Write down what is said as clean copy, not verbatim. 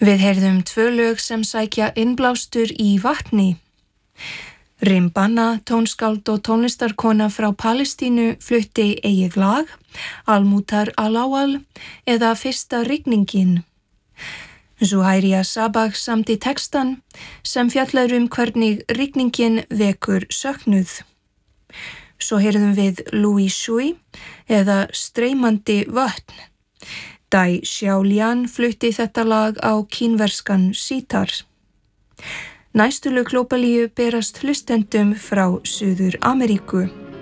Við heyrðum 2 lög sem sækja innblástur í vatni. Rimbana, tónskáld og tónlistarkona frá Palestínu flutti eigið lag, Al-Mutar Al-Awal eða Fyrsta rigningin. Zuhairiyya Sabah samdi textan sem fjallar hvernig rigningin vekur söknuð. Svo heyrðum við Louis Shui eða Streymandi vötn. Dai Xiaolian flutti þetta lag á kínverskan sítar. Næstu lög Glópalíu berast hlustendum frá Suður Ameríku.